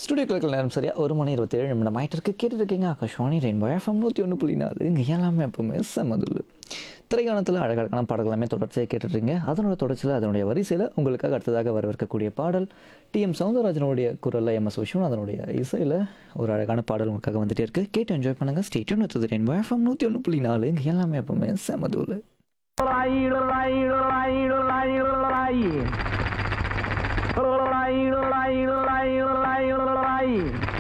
Studio கிளர்க்கில் நேரம் சரியா 1 மணி 27 நிமிடம் ஆயிட்டு இருக்கு. கேட்டுட்டு இருக்கீங்க ஆகாஷ்வாணி ரெயின்போ எஃப்எம் 101.4. இங்கே எல்லாமே எப்பவுமே செமதுல். திரைக்காலத்தில் அழகழகான பாடல்கள் எல்லாமே தொடர்ச்சியாக கேட்டுட்ருங்க. அதனோட தொடர்ச்சியில் அதனுடைய வரிசையில் உங்களுக்காக அடுத்ததாக வரவிருக்கக்கூடிய பாடல் டிஎம் சௌந்தரராஜனுடைய குரலில் எம்எஸ் விஸ்வநாதனுடைய இசையில் ஒரு அழகான பாடல் உங்களுக்காக வந்துட்டே இருக்கு. கேட்டு என்ஜாய் பண்ணுங்கள். ஸ்டேட்யூன் வச்சது ரெயின்போ எஃப்எம் 101.4. இங்கே எல்லாமே எப்பவுமே செமதுல். Lie.